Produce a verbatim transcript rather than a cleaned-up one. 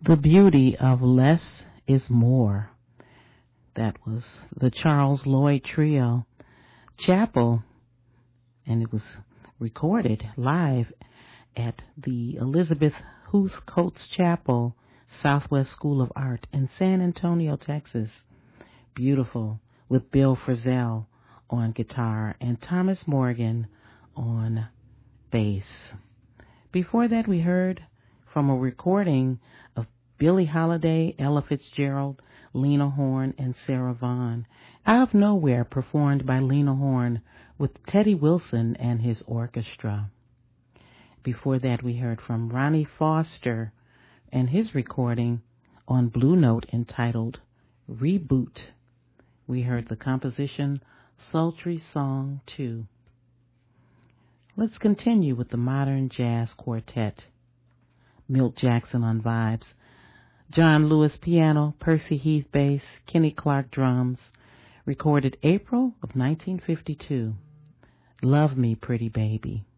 The Beauty of Less is More. That was the Charles Lloyd Trio. Chapel, and it was recorded live at the Elizabeth Huth Coates Chapel, Southwest School of Art in San Antonio, Texas. Beautiful, with Bill Frisell on guitar and Thomas Morgan on bass. Before that, we heard from a recording of Billie Holiday, Ella Fitzgerald, Lena Horne, and Sarah Vaughan, Out of Nowhere, performed by Lena Horne with Teddy Wilson and his orchestra. Before that, we heard from Ronnie Foster and his recording on Blue Note entitled Reboot. We heard the composition Sultry Song two. Let's continue with the Modern Jazz Quartet. Milt Jackson on vibes, John Lewis piano, Percy Heath bass, Kenny Clark drums, recorded April of nineteen fifty-two. Love Me, Pretty Baby.